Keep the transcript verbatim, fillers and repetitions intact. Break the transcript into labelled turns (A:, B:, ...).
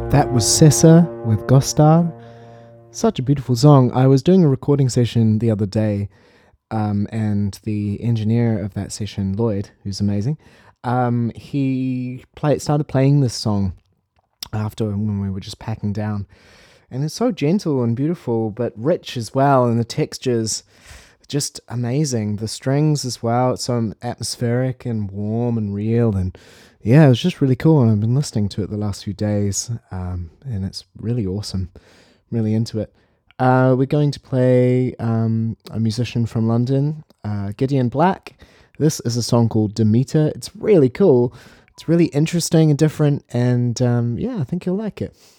A: That was Sessa with Gostar. Such a beautiful song. I was doing a recording session the other day, um, and the engineer of that session, Lloyd, who's amazing, um, he play, started playing this song after when we were just packing down. And it's so gentle and beautiful, but rich as well, and the textures just amazing. The strings as well, it's so atmospheric and warm and real, and yeah, it was just really cool. And I've been listening to it the last few days, um, and it's really awesome. Really into it. Uh, we're going to play um, a musician from London, uh, Gideon Black. This is a song called Demeter. It's really cool. It's really interesting and different, and um, yeah, I think you'll like it.